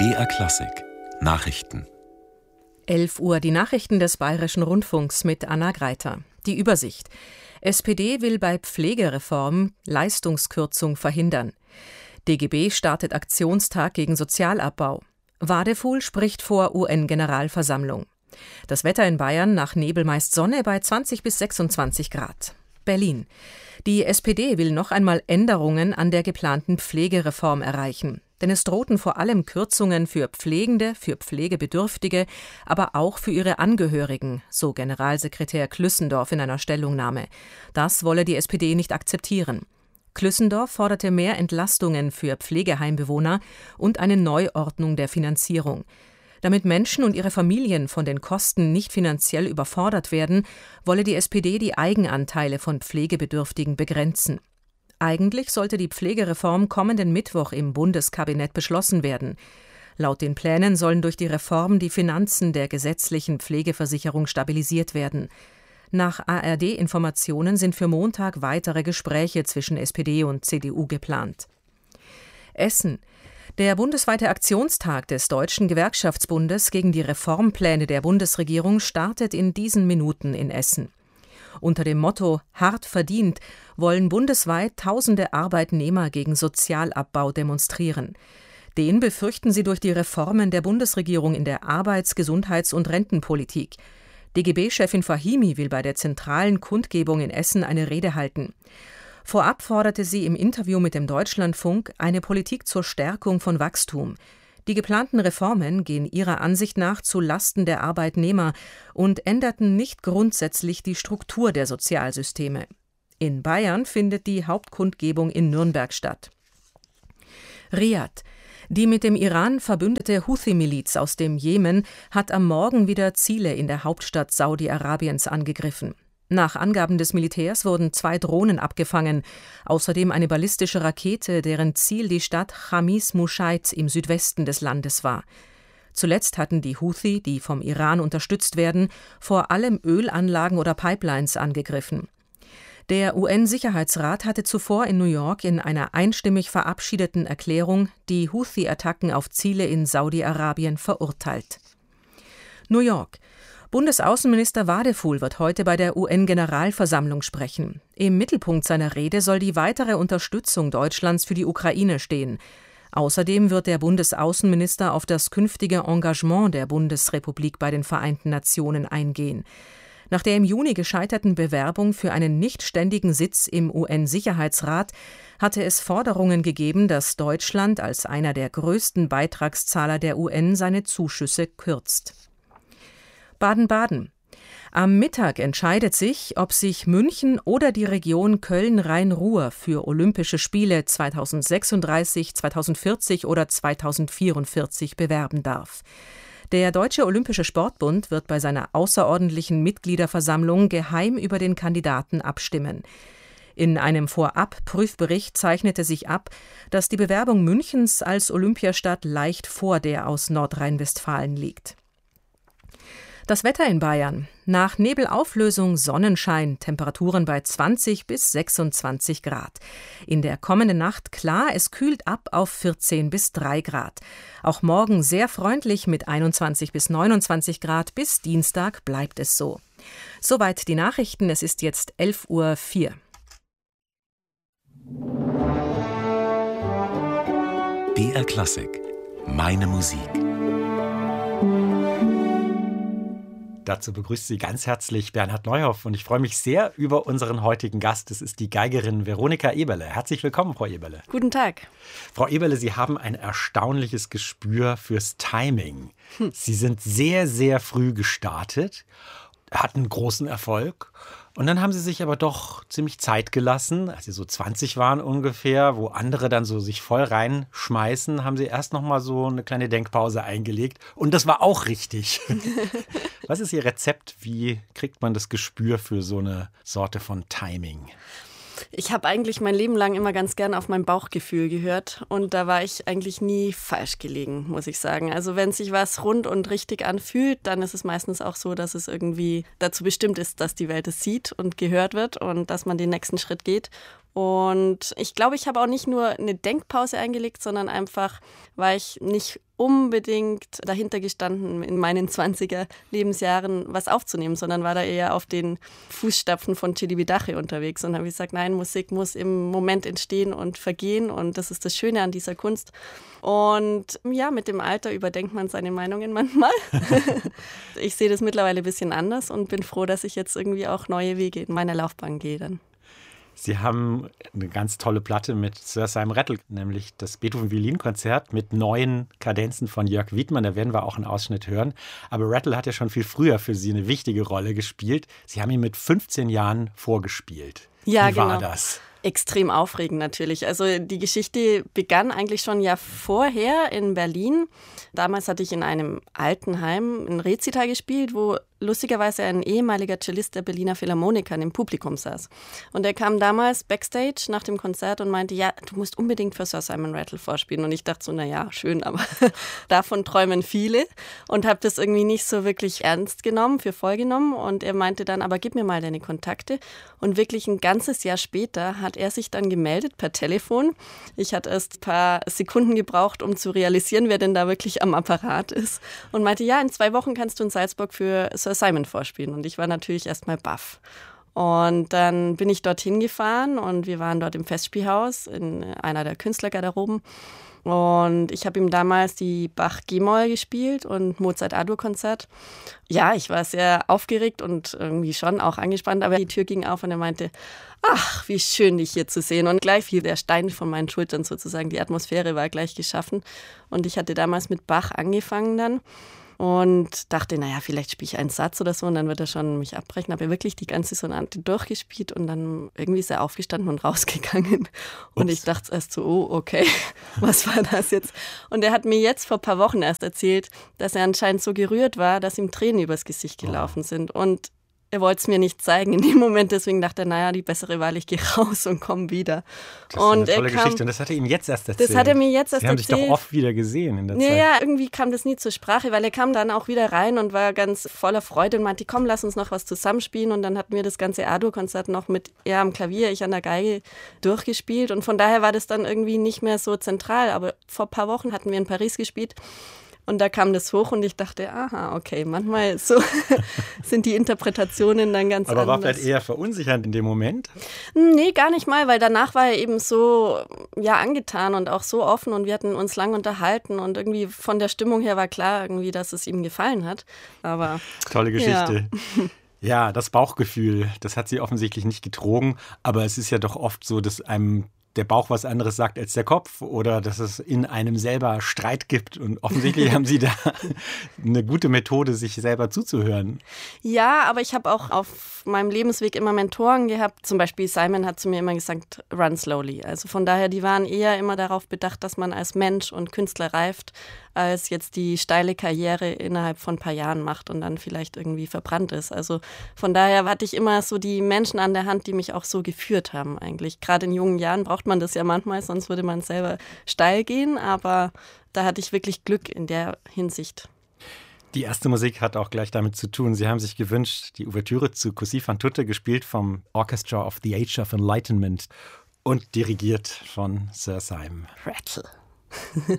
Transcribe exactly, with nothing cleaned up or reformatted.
B R Klassik Nachrichten. elf Uhr die Nachrichten des Bayerischen Rundfunks mit Anna Greiter. Die Übersicht. S P D will bei Pflegereform Leistungskürzung verhindern. D G B startet Aktionstag gegen Sozialabbau. Wadefuhl spricht vor U N-Generalversammlung. Das Wetter in Bayern nach Nebel meist Sonne bei zwanzig bis sechsundzwanzig Grad. Berlin. Die S P D will noch einmal Änderungen an der geplanten Pflegereform erreichen. Denn es drohten vor allem Kürzungen für Pflegende, für Pflegebedürftige, aber auch für ihre Angehörigen, so Generalsekretär Klüssendorf in einer Stellungnahme. Das wolle die S P D nicht akzeptieren. Klüssendorf forderte mehr Entlastungen für Pflegeheimbewohner und eine Neuordnung der Finanzierung. Damit Menschen und ihre Familien von den Kosten nicht finanziell überfordert werden, wolle die S P D die Eigenanteile von Pflegebedürftigen begrenzen. Eigentlich sollte die Pflegereform kommenden Mittwoch im Bundeskabinett beschlossen werden. Laut den Plänen sollen durch die Reform die Finanzen der gesetzlichen Pflegeversicherung stabilisiert werden. Nach A R D-Informationen sind für Montag weitere Gespräche zwischen S P D und C D U geplant. Essen. Der bundesweite Aktionstag des Deutschen Gewerkschaftsbundes gegen die Reformpläne der Bundesregierung startet in diesen Minuten in Essen. Unter dem Motto »Hart verdient« wollen bundesweit tausende Arbeitnehmer gegen Sozialabbau demonstrieren. Den befürchten sie durch die Reformen der Bundesregierung in der Arbeits-, Gesundheits- und Rentenpolitik. D G B-Chefin Fahimi will bei der zentralen Kundgebung in Essen eine Rede halten. Vorab forderte sie im Interview mit dem Deutschlandfunk eine Politik zur Stärkung von Wachstum. Die geplanten Reformen gehen ihrer Ansicht nach zu Lasten der Arbeitnehmer und änderten nicht grundsätzlich die Struktur der Sozialsysteme. In Bayern findet die Hauptkundgebung in Nürnberg statt. Riad. Die mit dem Iran verbündete Houthi-Miliz aus dem Jemen hat am Morgen wieder Ziele in der Hauptstadt Saudi-Arabiens angegriffen. Nach Angaben des Militärs wurden zwei Drohnen abgefangen, außerdem eine ballistische Rakete, deren Ziel die Stadt Chamis Mushaid im Südwesten des Landes war. Zuletzt hatten die Houthi, die vom Iran unterstützt werden, vor allem Ölanlagen oder Pipelines angegriffen. Der U N-Sicherheitsrat hatte zuvor in New York in einer einstimmig verabschiedeten Erklärung die Houthi-Attacken auf Ziele in Saudi-Arabien verurteilt. New York. Bundesaußenminister Wadefuhl wird heute bei der U N-Generalversammlung sprechen. Im Mittelpunkt seiner Rede soll die weitere Unterstützung Deutschlands für die Ukraine stehen. Außerdem wird der Bundesaußenminister auf das künftige Engagement der Bundesrepublik bei den Vereinten Nationen eingehen. Nach der im Juni gescheiterten Bewerbung für einen nichtständigen Sitz im U N-Sicherheitsrat hatte es Forderungen gegeben, dass Deutschland als einer der größten Beitragszahler der U N seine Zuschüsse kürzt. Baden-Baden. Am Mittag entscheidet sich, ob sich München oder die Region Köln-Rhein-Ruhr für Olympische Spiele zweitausendsechsunddreißig, zweitausendvierzig oder zweitausendvierundvierzig bewerben darf. Der Deutsche Olympische Sportbund wird bei seiner außerordentlichen Mitgliederversammlung geheim über den Kandidaten abstimmen. In einem Vorab-Prüfbericht zeichnete sich ab, dass die Bewerbung Münchens als Olympiastadt leicht vor der aus Nordrhein-Westfalen liegt. Das Wetter in Bayern. Nach Nebelauflösung Sonnenschein, Temperaturen bei zwanzig bis sechsundzwanzig Grad. In der kommenden Nacht klar, es kühlt ab auf vierzehn bis drei Grad. Auch morgen sehr freundlich mit einundzwanzig bis neunundzwanzig Grad. Bis Dienstag bleibt es so. Soweit die Nachrichten. Es ist jetzt elf Uhr vier. B R Klassik. Meine Musik. Dazu begrüßt Sie ganz herzlich Bernhard Neuhoff und ich freue mich sehr über unseren heutigen Gast. Das ist die Geigerin Veronika Eberle. Herzlich willkommen, Frau Eberle. Guten Tag. Frau Eberle, Sie haben ein erstaunliches Gespür fürs Timing. Hm. Sie sind sehr, sehr früh gestartet, hatten großen Erfolg. Und dann haben Sie sich aber doch ziemlich Zeit gelassen, als Sie so zwanzig waren ungefähr, wo andere dann so sich voll reinschmeißen, haben Sie erst noch mal so eine kleine Denkpause eingelegt. Und das war auch richtig. Was ist Ihr Rezept? Wie kriegt man das Gespür für so eine Sorte von Timing? Ich habe eigentlich mein Leben lang immer ganz gern auf mein Bauchgefühl gehört und da war ich eigentlich nie falsch gelegen, muss ich sagen. Also wenn sich was rund und richtig anfühlt, dann ist es meistens auch so, dass es irgendwie dazu bestimmt ist, dass die Welt es sieht und gehört wird und dass man den nächsten Schritt geht. Und ich glaube, ich habe auch nicht nur eine Denkpause eingelegt, sondern einfach, weil ich nicht unbedingt dahinter gestanden, in meinen zwanziger Lebensjahren was aufzunehmen, sondern war da eher auf den Fußstapfen von Chidi Bidache unterwegs und habe gesagt, nein, Musik muss im Moment entstehen und vergehen und das ist das Schöne an dieser Kunst. Und ja, mit dem Alter überdenkt man seine Meinungen manchmal. Ich sehe das mittlerweile ein bisschen anders und bin froh, dass ich jetzt irgendwie auch neue Wege in meiner Laufbahn gehe dann. Sie haben eine ganz tolle Platte mit Sir Simon Rattle, nämlich das Beethoven-Violinkonzert mit neuen Kadenzen von Jörg Wiedmann. Da werden wir auch einen Ausschnitt hören. Aber Rattle hat ja schon viel früher für Sie eine wichtige Rolle gespielt. Sie haben ihn mit fünfzehn Jahren vorgespielt. Ja, Wie war genau. das? Extrem aufregend natürlich. Also die Geschichte begann eigentlich schon ja vorher in Berlin. Damals hatte ich in einem Altenheim ein Rezital gespielt, wo lustigerweise ein ehemaliger Cellist der Berliner Philharmoniker im Publikum saß. Und er kam damals backstage nach dem Konzert und meinte, ja, du musst unbedingt für Sir Simon Rattle vorspielen. Und ich dachte so, naja, schön, aber davon träumen viele. Und habe das irgendwie nicht so wirklich ernst genommen, für voll genommen. Und er meinte dann, aber gib mir mal deine Kontakte. Und wirklich ein ganzes Jahr später hat er sich dann gemeldet per Telefon. Ich hatte erst ein paar Sekunden gebraucht, um zu realisieren, wer denn da wirklich am Apparat ist. Und meinte, ja, in zwei Wochen kannst du in Salzburg für Sir Simon vorspielen. Und ich war natürlich erstmal baff. Und dann bin ich dorthin gefahren und wir waren dort im Festspielhaus in einer der Künstlergarderoben. Und ich habe ihm damals die Bach-G-Moll gespielt und Mozart-A-Dur-Konzert. Ja, ich war sehr aufgeregt und irgendwie schon auch angespannt, aber die Tür ging auf und er meinte, ach, wie schön, dich hier zu sehen. Und gleich fiel der Stein von meinen Schultern sozusagen. Die Atmosphäre war gleich geschaffen. Und ich hatte damals mit Bach angefangen dann. Und dachte, naja, vielleicht spiele ich einen Satz oder so und dann wird er schon mich abbrechen. Habe wirklich die ganze Sonate durchgespielt und dann irgendwie ist er aufgestanden und rausgegangen. Und Ups. Ich dachte erst so, oh, okay, was war das jetzt? Und er hat mir jetzt vor ein paar Wochen erst erzählt, dass er anscheinend so gerührt war, dass ihm Tränen übers Gesicht gelaufen oh. sind. Und er wollte es mir nicht zeigen in dem Moment, deswegen dachte er, naja, die bessere Wahl, ich gehe raus und komme wieder. Das ist und eine tolle kam, Geschichte und das hat er ihm jetzt erst erzählt. Das hat er mir jetzt erst Sie haben erzählt. sich doch oft wieder gesehen in der ja, Zeit. Ja, irgendwie kam das nie zur Sprache, weil er kam dann auch wieder rein und war ganz voller Freude und meinte, komm, lass uns noch was zusammenspielen. Und dann hatten wir das ganze A-Dur-Konzert noch mit er am Klavier, ich an der Geige durchgespielt. Und von daher war das dann irgendwie nicht mehr so zentral. Aber vor ein paar Wochen hatten wir in Paris gespielt. Und da kam das hoch und ich dachte, aha, okay, manchmal so sind die Interpretationen dann ganz Aber anders. war vielleicht eher verunsichernd in dem Moment? Nee, gar nicht mal, weil danach war er eben so ja, angetan und auch so offen und wir hatten uns lang unterhalten und irgendwie von der Stimmung her war klar irgendwie, dass es ihm gefallen hat. Aber tolle Geschichte. Ja. Ja, das Bauchgefühl, das hat sie offensichtlich nicht getrogen, aber es ist ja doch oft so, dass einem der Bauch was anderes sagt als der Kopf oder dass es in einem selber Streit gibt. Und offensichtlich haben Sie da eine gute Methode, sich selber zuzuhören. Ja, aber ich habe auch auf meinem Lebensweg immer Mentoren gehabt. Zum Beispiel Simon hat zu mir immer gesagt, run slowly. Also von daher, die waren eher immer darauf bedacht, dass man als Mensch und Künstler reift, als jetzt die steile Karriere innerhalb von ein paar Jahren macht und dann vielleicht irgendwie verbrannt ist. Also von daher hatte ich immer so die Menschen an der Hand, die mich auch so geführt haben eigentlich. Gerade in jungen Jahren braucht man das ja manchmal, sonst würde man selber steil gehen, aber da hatte ich wirklich Glück in der Hinsicht. Die erste Musik hat auch gleich damit zu tun. Sie haben sich gewünscht, die Ouvertüre zu Cosi fan tutte, gespielt vom Orchestra of the Age of Enlightenment und dirigiert von Sir Simon Rattle.